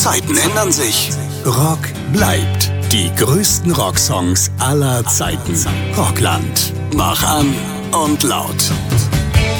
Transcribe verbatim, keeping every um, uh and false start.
Zeiten ändern sich. Rock bleibt. Die größten Rocksongs aller Zeiten. Rockland. Mach an und laut.